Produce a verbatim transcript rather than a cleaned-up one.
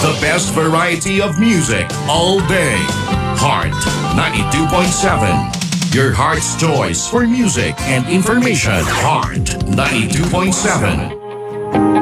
The best variety of music all day. Heart ninety-two point seven. Your heart's choice for music and information. Heart ninety-two point seven.